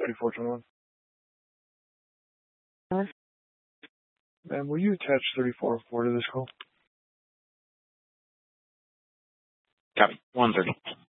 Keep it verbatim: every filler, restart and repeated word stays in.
thirty-four twenty-one. Huh? Ma'am, will you attach thirty-four oh four to this call? Copy. one thirty.